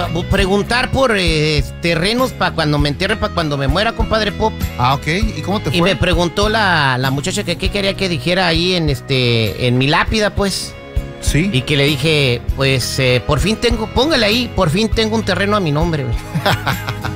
preguntar por terrenos para cuando me entierre, para cuando me muera, compadre Pop. Ah, ok. ¿Y cómo te fue? Y me preguntó la muchacha que qué quería que dijera ahí en mi lápida, pues. Sí. Y que le dije, pues, por fin póngale ahí, por fin tengo un terreno a mi nombre, güey.